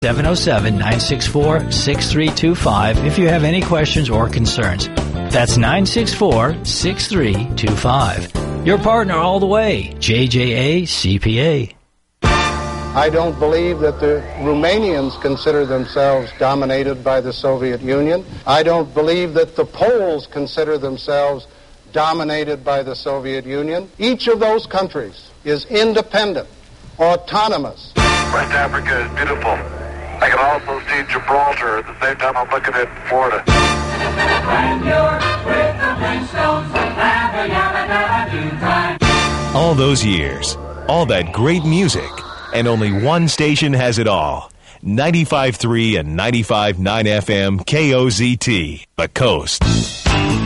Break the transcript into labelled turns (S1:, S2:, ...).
S1: 707-964-6325 if you have any questions or concerns. That's 964-6325. Your partner all the way, JJA CPA.
S2: I don't believe that the Romanians consider themselves dominated by the Soviet Union. I don't believe that the Poles consider themselves dominated by the Soviet Union. Each of those countries is independent, autonomous.
S3: West Africa is beautiful. I can also see Gibraltar at the same time I'm looking at Florida. When you're with the Flintstones,
S4: all those years, all that great music, and only one station has it all. 95.3 and 95.9 FM KOZT, The Coast.